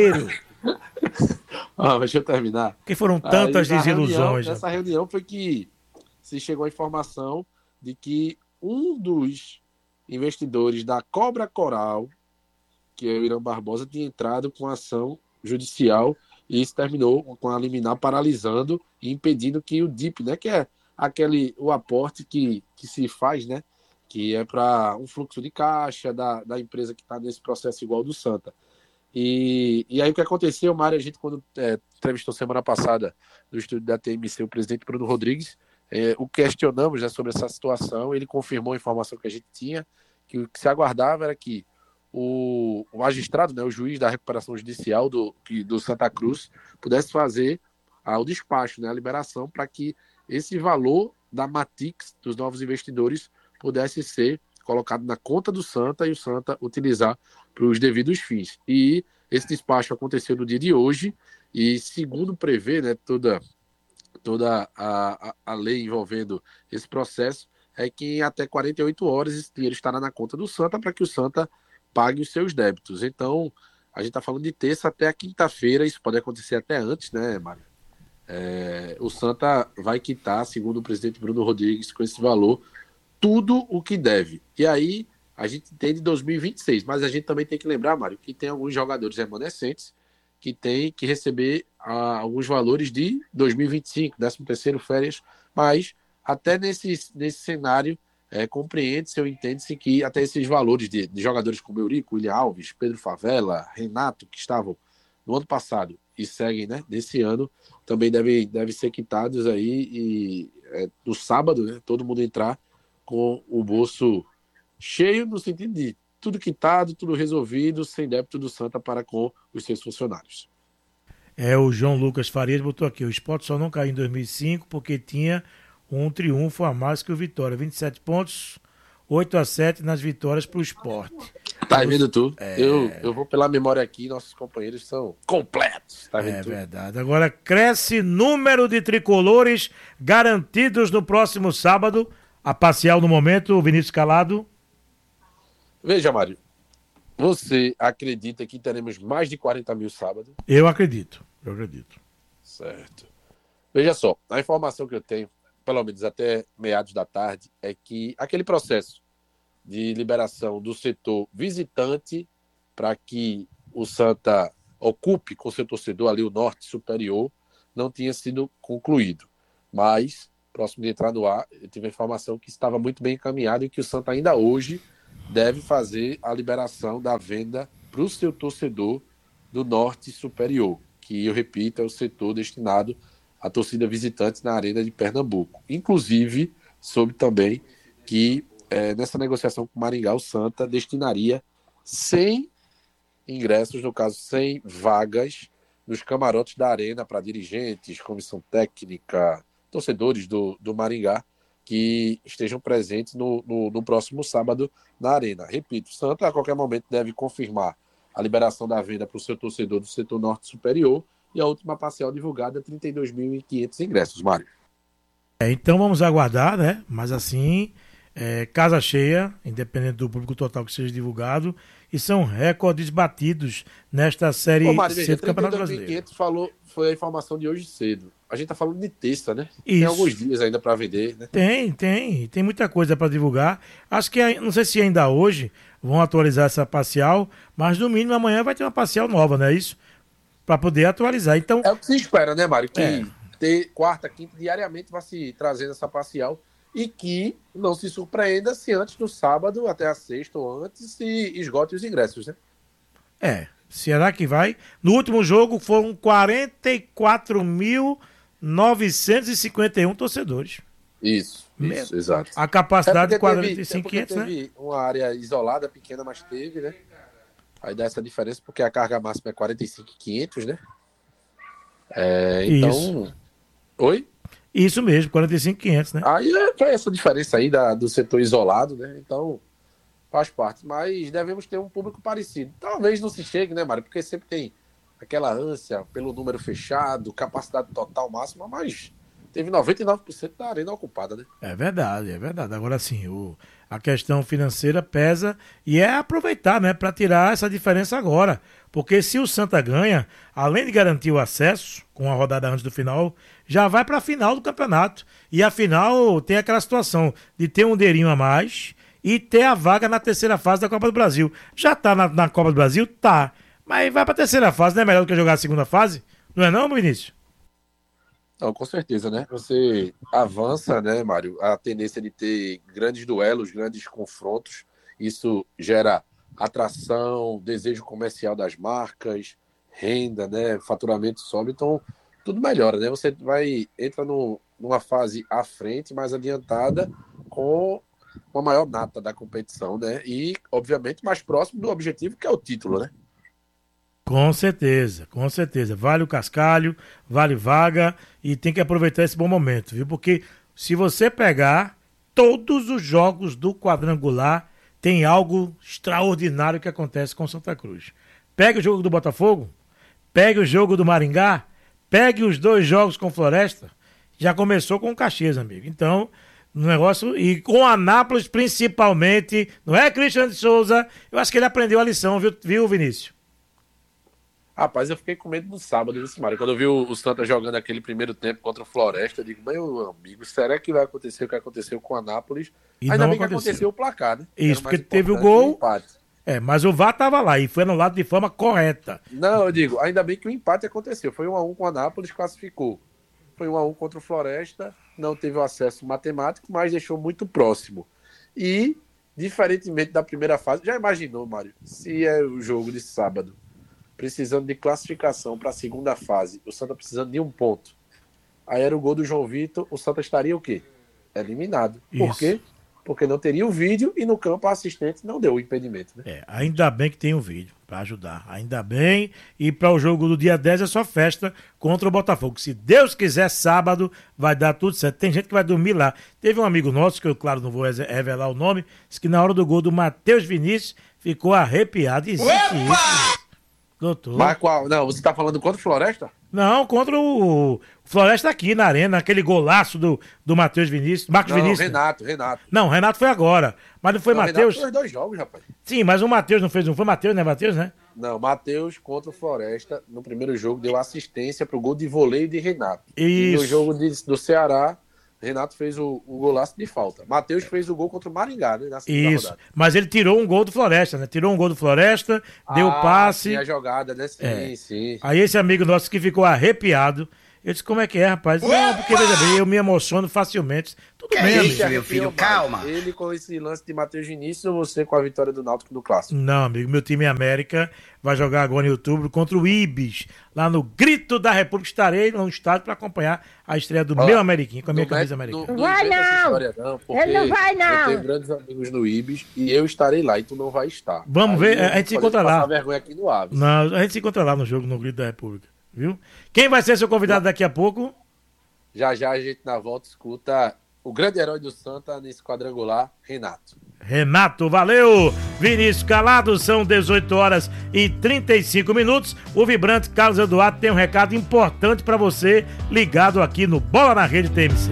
Deixa eu terminar. Porque foram tantas desilusões. Nessa reunião foi que se chegou a informação de que um dos investidores da Cobra Coral, que é o Irã Barbosa, tinha entrado com ação judicial e isso terminou com a liminar paralisando e impedindo que o DIP, né, que é o aporte que se faz, né, que é para um fluxo de caixa da empresa que está nesse processo igual do Santa. E aí o que aconteceu, Mário, a gente quando entrevistou semana passada no estúdio da TMC o presidente Bruno Rodrigues, o questionamos, né, sobre essa situação, ele confirmou a informação que a gente tinha, que o que se aguardava era que o magistrado, né, o juiz da recuperação judicial do Santa Cruz, pudesse fazer o despacho, né, a liberação, para que esse valor da Matix, dos novos investidores, pudesse ser colocado na conta do Santa e o Santa utilizar para os devidos fins. E esse despacho aconteceu no dia de hoje e, segundo prevê, né, toda a lei envolvendo esse processo, é que em até 48 horas esse dinheiro estará na conta do Santa para que o Santa pague os seus débitos. Então, a gente está falando de terça até a quinta-feira, isso pode acontecer até antes, né, Mário? O Santa vai quitar, segundo o presidente Bruno Rodrigues, com esse valor, tudo o que deve. E aí, a gente tem de 2026, mas a gente também tem que lembrar, Mário, que tem alguns jogadores remanescentes que tem que receber alguns valores de 2025, 13º férias, mas até nesse cenário compreende-se ou entende-se que até esses valores de jogadores como Eurico, William Alves, Pedro Favela, Renato, que estavam no ano passado e seguem, né, desse ano, também devem ser quitados aí e no sábado, né, todo mundo entrar com o bolso cheio no sentido de tudo quitado, tudo resolvido, sem débito do Santa para com os seus funcionários. O João Lucas Farias botou aqui, o Sport só não caiu em 2005 porque tinha um triunfo a mais que o Vitória, 27 pontos, 8-7 nas vitórias para o Sport. Tá vendo tu? Eu vou pela memória aqui, nossos companheiros são completos. Tá vendo tu? Verdade. Agora cresce número de tricolores garantidos no próximo sábado. A parcial no momento, Vinícius Calado. Veja, Mário, você acredita que teremos mais de 40 mil sábado? Eu acredito. Certo. Veja só, a informação que eu tenho, pelo menos até meados da tarde, é que aquele processo de liberação do setor visitante para que o Santa ocupe com seu torcedor ali o norte superior, não tinha sido concluído. Mas, próximo de entrar no ar, eu tive a informação que estava muito bem encaminhado e que o Santa ainda hoje deve fazer a liberação da venda para o seu torcedor do norte superior, que, eu repito, é o setor destinado à torcida visitante na Arena de Pernambuco. Inclusive, soube também que nessa negociação com o Maringá, o Santa destinaria 100 ingressos, no caso 100 vagas, nos camarotes da Arena para dirigentes, comissão técnica, torcedores do Maringá, que estejam presentes no próximo sábado na Arena. Repito, o Santa a qualquer momento deve confirmar a liberação da venda para o seu torcedor do setor norte superior e a última parcial divulgada, 32.500 ingressos, Mário. Então vamos aguardar, né? Mas assim, casa cheia, independente do público total que seja divulgado, e são recordes batidos nesta Série C do Campeonato Brasileiro. Foi a informação de hoje cedo. A gente tá falando de terça, né? Isso. Tem alguns dias ainda para vender, né? Tem muita coisa para divulgar. Acho que, não sei se ainda hoje vão atualizar essa parcial, mas no mínimo amanhã vai ter uma parcial nova, não é isso? Para poder atualizar. Então, é o que se espera, né, Mário? Que ter quarta, quinta, diariamente vai se trazendo essa parcial e que não se surpreenda se antes do sábado até a sexta ou antes se esgote os ingressos, né? Será que vai? No último jogo foram 44.951 torcedores. Isso, exato. A capacidade de 45.500, né? Teve uma área isolada, pequena, mas teve, né? Aí dá essa diferença porque a carga máxima é 45.500, né? Então... Isso. Oi? Isso mesmo, 45.500, né? Aí é essa diferença aí do setor isolado, né? Então, faz parte. Mas devemos ter um público parecido. Talvez não se chegue, né, Mário? Porque sempre tem aquela ânsia pelo número fechado, capacidade total máxima, mas teve 99% da arena ocupada, né? É verdade. Agora sim, a questão financeira pesa e é aproveitar, né, para tirar essa diferença agora. Porque se o Santa ganha, além de garantir o acesso, com a rodada antes do final, já vai para a final do campeonato. E a final tem aquela situação de ter um dinheirinho a mais e ter a vaga na terceira fase da Copa do Brasil. Já tá na Copa do Brasil? Tá. Mas vai para a terceira fase, não é melhor do que jogar a segunda fase? Não é não, Vinícius? Não, com certeza, né? Você avança, né, Mário? A tendência de ter grandes duelos, grandes confrontos, isso gera atração, desejo comercial das marcas, renda, né? Faturamento sobe, então tudo melhora, né? Você entra numa fase à frente, mais adiantada, com uma maior nata da competição, né? E, obviamente, mais próximo do objetivo, que é o título, né? Com certeza. Vale o cascalho, vale vaga e tem que aproveitar esse bom momento, viu? Porque se você pegar todos os jogos do quadrangular, tem algo extraordinário que acontece com Santa Cruz. Pegue o jogo do Botafogo, pegue o jogo do Maringá, pegue os 2 jogos com Floresta, já começou com o Caxias, amigo. Então, no negócio, e com Anápolis principalmente, não é, Cristiano de Souza? Eu acho que ele aprendeu a lição, viu, Vinícius? Rapaz, eu fiquei com medo no sábado, nesse Mário. Quando eu vi o Santa jogando aquele primeiro tempo contra o Floresta, eu digo, meu amigo, será que vai acontecer o que aconteceu com o Anápolis? E ainda não bem que aconteceu. aconteceu o placar, né? Isso, porque teve o gol, mas o VAR tava lá e foi anulado de forma correta. Não, eu digo, ainda bem que o empate aconteceu. Foi 1-1 com o Anápolis, classificou. Foi 1-1 contra o Floresta, não teve o acesso matemático, mas deixou muito próximo. E, diferentemente da primeira fase, já imaginou, Mário, se é o jogo de sábado, precisando de classificação para a segunda fase, o Santa precisando de 1 ponto. Aí era o gol do João Vitor, o Santa estaria o quê? Eliminado. Por quê? Porque não teria o vídeo e no campo a assistente não deu o impedimento, né? Ainda bem que tem o vídeo para ajudar. Ainda bem. E para o jogo do dia 10 é só festa contra o Botafogo. Se Deus quiser, sábado vai dar tudo certo. Tem gente que vai dormir lá. Teve um amigo nosso, que eu, claro, não vou revelar o nome, disse que na hora do gol do Matheus Vinícius ficou arrepiado. Existe isso. Doutor. Mas qual? Não, você tá falando contra o Floresta? Não, contra o Floresta aqui na arena, aquele golaço do Matheus Vinícius. Marcos Vinícius. Renato. Não, Renato foi agora. Mas não foi Matheus? Foi 2 jogos, rapaz. Sim, mas o Matheus não fez um. Foi Matheus, né? Matheus, né? Não, Matheus contra o Floresta, no primeiro jogo, deu assistência pro gol de voleio de Renato. Isso. E no jogo do Ceará, Renato fez o golaço de falta. Matheus fez o gol contra o Maringá, né? Na segunda Isso, rodada. mas ele tirou um gol do Floresta, né? Tirou um gol do Floresta, deu passe. Sim, a jogada, né? Sim, sim. Aí esse amigo nosso que ficou arrepiado, eu disse, como é que é, rapaz? Não, porque veja bem, eu me emociono facilmente. Tudo bem, amigo. Isso, meu filho, calma. Ele com esse lance de Matheus Vinícius ou você com a vitória do Náutico no Clássico? Não, amigo, meu time América vai jogar agora em outubro contra o Ibis, lá no Grito da República. Estarei no estádio para acompanhar a estreia do meu Ameriquinho, com a minha camisa americana. Não vai não! Ele não vai não! Eu tenho grandes amigos no Ibis e eu estarei lá e tu não vai estar. Vamos ver, a gente se encontra lá. Vergonha aqui no Aves. Não, a gente se encontra lá no jogo, no Grito da República, viu? Quem vai ser seu convidado daqui a pouco? Já a gente na volta escuta o grande herói do Santa nesse quadrangular, Renato. Renato, valeu! Vinícius Calado, são 18 horas e 35 minutos. O vibrante Carlos Eduardo tem um recado importante para você, ligado aqui no Bola na Rede TMC.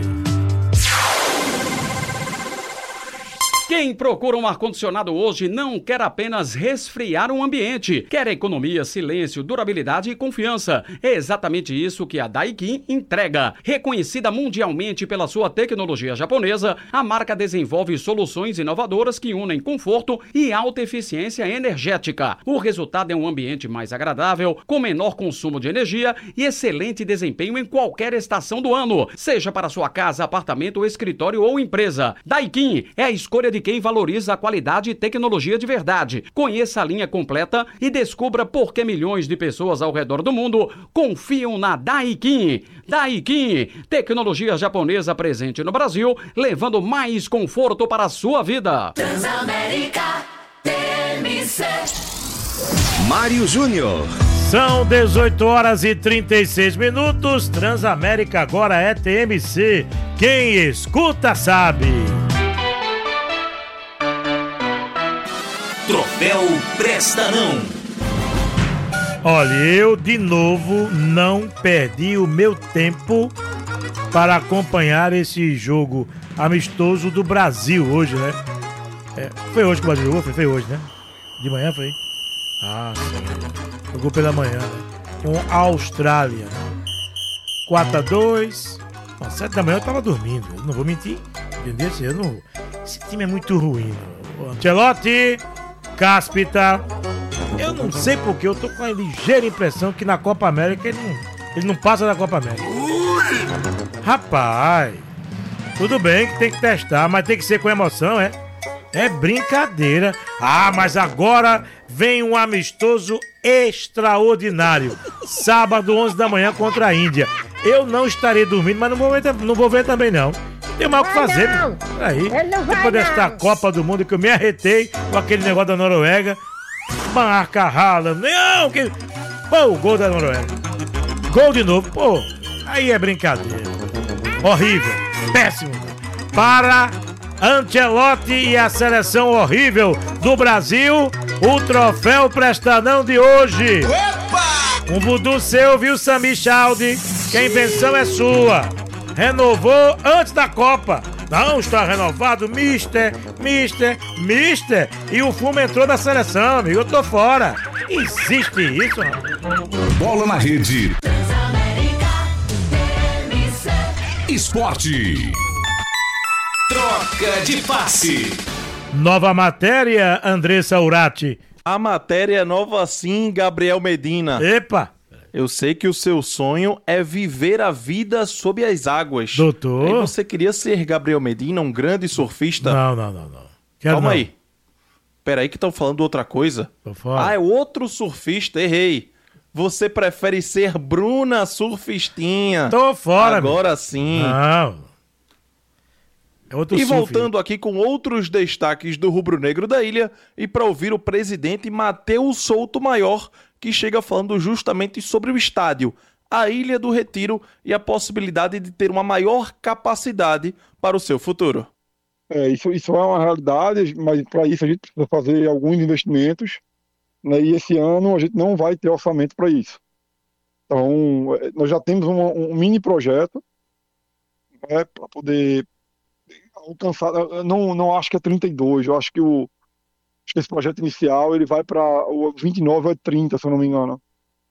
Quem procura um ar-condicionado hoje não quer apenas resfriar um ambiente, quer economia, silêncio, durabilidade e confiança. É exatamente isso que a Daikin entrega. Reconhecida mundialmente pela sua tecnologia japonesa, a marca desenvolve soluções inovadoras que unem conforto e alta eficiência energética. O resultado é um ambiente mais agradável, com menor consumo de energia e excelente desempenho em qualquer estação do ano, seja para sua casa, apartamento, escritório ou empresa. Daikin é a escolha de quem valoriza a qualidade e tecnologia de verdade. Conheça a linha completa e descubra por que milhões de pessoas ao redor do mundo confiam na Daikin. Daikin, tecnologia japonesa presente no Brasil, levando mais conforto para a sua vida. Transamérica TMC. Mário Júnior. São 18 horas e 36 minutos. Transamérica agora é TMC. Quem escuta sabe. Troféu Presta Não. Olha, eu de novo não perdi o meu tempo para acompanhar esse jogo amistoso do Brasil hoje, né? Foi hoje que o Brasil jogou? Foi hoje, né? De manhã foi? Ah, sim. Jogou pela manhã, né? Com a Austrália. 4-2. Às 7 da manhã eu tava dormindo. Eu não vou mentir. Entendeu? Esse time é muito ruim. O Ancelotti, Cáspita. Eu não sei porque eu tô com a ligeira impressão que na Copa América ele não passa da Copa América. Rapaz, tudo bem que tem que testar, mas tem que ser com emoção, é? É brincadeira. Ah, mas agora vem um amistoso extraordinário. Sábado, 11 da manhã contra a Índia. Eu não estarei dormindo, mas não vou ver também não. Tem mais o que fazer, meu. Aí, depois desta Copa do Mundo que eu me arretei com aquele negócio da Noruega. Marca rala. Não, que... Pô, o gol da Noruega. Gol de novo, pô. Aí é brincadeira. Horrível. Péssimo. Para Ancelotti e a seleção horrível do Brasil, o troféu Presta Não de hoje. Um voodoo seu, viu, Sami Chaldi? Que a invenção é sua. Renovou antes da Copa. Não está renovado, mister. E o fumo entrou na seleção, amigo. Eu tô fora. Existe isso, mano? Bola na Rede. Esporte. Troca de passe. Nova matéria, Andressa Urati. A matéria é nova sim, Gabriel Medina. Epa! Eu sei que o seu sonho é viver a vida sob as águas. Doutor? E você queria ser Gabriel Medina, um grande surfista? Não. Calma aí. Peraí que estão falando outra coisa. Tô fora. Ah, é outro surfista, errei. Você prefere ser Bruna Surfistinha. Tô fora, agora sim. Não. É outro E surf. voltando aqui com outros destaques do rubro-negro da ilha e para ouvir o presidente Matheus Souto Maior, que chega falando justamente sobre o estádio, a Ilha do Retiro e a possibilidade de ter uma maior capacidade para o seu futuro. Isso é uma realidade, mas para isso a gente precisa fazer alguns investimentos, né, e esse ano a gente não vai ter orçamento para isso. Então, nós já temos um mini projeto, né, para poder alcançar. Eu não acho que é 32, eu acho que esse projeto inicial ele vai para o 29 ou 30, se eu não me engano.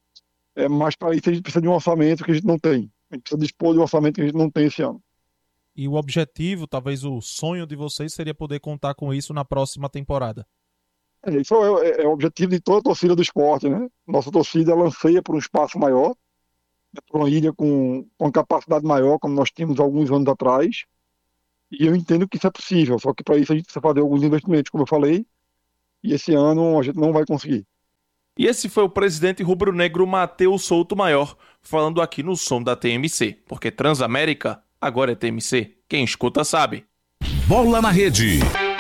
Mas para isso a gente precisa de um orçamento que a gente não tem. A gente precisa dispor de um orçamento que a gente não tem esse ano. E o objetivo, talvez o sonho de vocês, seria poder contar com isso na próxima temporada. Isso é o objetivo de toda a torcida do esporte, né? Nossa torcida ela anseia por um espaço maior, por uma ilha com uma capacidade maior, como nós tínhamos alguns anos atrás. E eu entendo que isso é possível, só que para isso a gente precisa fazer alguns investimentos, como eu falei, e esse ano a gente não vai conseguir. E esse foi o presidente rubro-negro Matheus Souto Maior, falando aqui no som da TMC, porque Transamérica agora é TMC. Quem escuta sabe. Bola na Rede.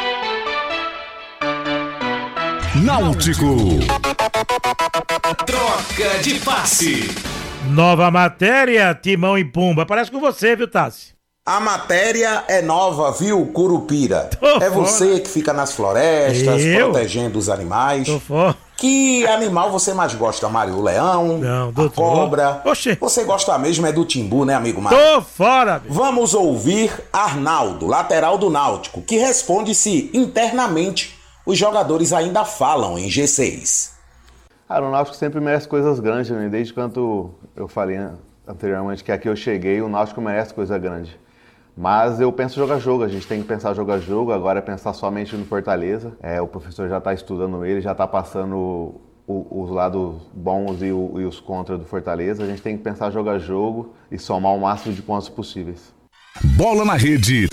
Náutico. Troca de passe. Nova matéria, Timão e Pumba. Parece com você, viu, Tassi? A matéria é nova, viu, Curupira? É você que fica nas florestas, protegendo os animais. Tô fora. Que animal você mais gosta, Mário? O leão? Não, a cobra? Oxê. Você gosta mesmo é do timbu, né, amigo Mário? Tô fora, amigo. Vamos ouvir Arnaldo, lateral do Náutico, que responde se internamente os jogadores ainda falam em G6. O Náutico sempre merece coisas grandes, né? Desde quando eu falei anteriormente que aqui eu cheguei, o Náutico merece coisa grande. Mas eu penso jogo a jogo, a gente tem que pensar jogo a jogo, agora é pensar somente no Fortaleza. O professor já está estudando ele, já está passando os lados bons e os contras do Fortaleza. A gente tem que pensar jogo a jogo e somar o máximo de pontos possíveis. Bola na Rede.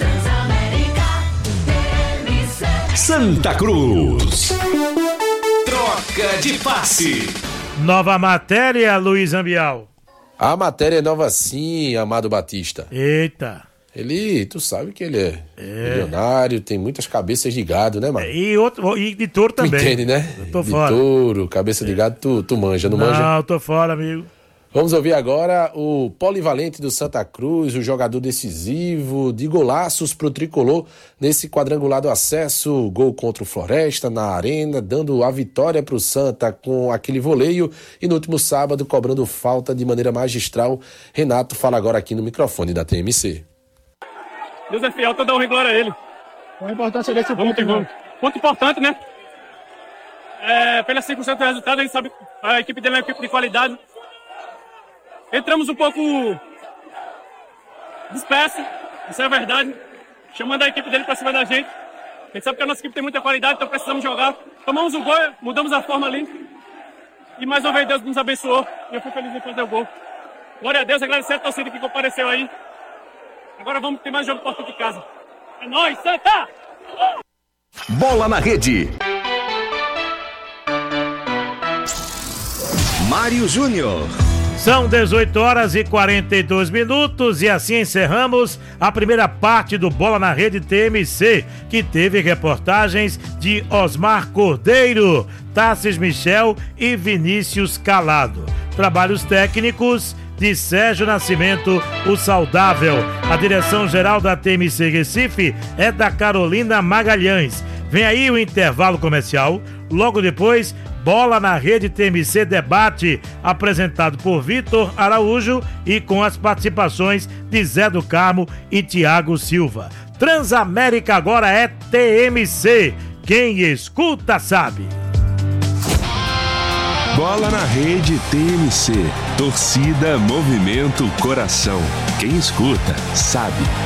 Santa Cruz. Troca de passe. Nova matéria, Luiz Ambial. A matéria é nova sim, Amado Batista. Eita. Tu sabe que ele é milionário, tem muitas cabeças de gado, né, mano? E de touro também. Entende, né? Eu tô fora. De touro, cabeça de gado, tu manja, não manja? Não, tô fora, amigo. Vamos ouvir agora o polivalente do Santa Cruz, o jogador decisivo de golaços pro Tricolor nesse quadrangular do acesso, gol contra o Floresta na Arena, dando a vitória pro Santa com aquele voleio e no último sábado cobrando falta de maneira magistral. Renato fala agora aqui no microfone da TMC. Deus é fiel, toda honra e glória a Ele. Qual a importância desse ponto, irmão? Ponto importante, né? Pela circunstância do resultado, a gente sabe que a equipe dele é uma equipe de qualidade. Entramos um pouco disperso, isso é a verdade, chamando a equipe dele para cima da gente. A gente sabe que a nossa equipe tem muita qualidade, então precisamos jogar. Tomamos o gol, mudamos a forma ali. E mais uma vez Deus nos abençoou e eu fui feliz em fazer o gol. Glória a Deus, agradecer a torcida que compareceu aí. Agora vamos ter mais jogo porta de casa. É nóis, Santa! Bola na Rede. Mário Júnior. São 18 horas e 42 minutos e assim encerramos a primeira parte do Bola na Rede TMC, que teve reportagens de Osmar Cordeiro, Tassis Michel e Vinícius Calado. Trabalhos técnicos de Sérgio Nascimento, o saudável. A direção-geral da TMC Recife é da Carolina Magalhães. Vem aí o intervalo comercial. Logo depois, Bola na Rede TMC Debate, apresentado por Vitor Araújo e com as participações de Zé do Carmo e Tiago Silva. Transamérica agora é TMC. Quem escuta sabe. Bola na Rede TMC. Torcida, movimento, coração. Quem escuta sabe.